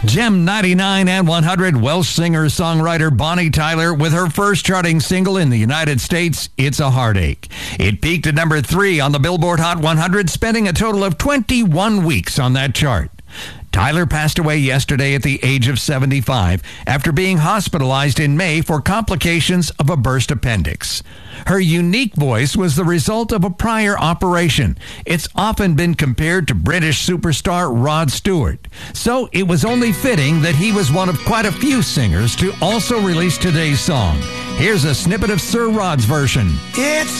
Gem 99 and 100 Welsh singer-songwriter Bonnie Tyler with her first charting single in the United States, It's a Heartache. It peaked at number 3 on the Billboard Hot 100, spending a total of 21 weeks on that chart. Tyler passed away yesterday at the age of 75 after being hospitalized in May for complications of a burst appendix. Her unique voice was the result of a prior operation. It's often been compared to British superstar Rod Stewart. So it was only fitting that he was one of quite a few singers to also release today's song. Here's a snippet of Sir Rod's version. It's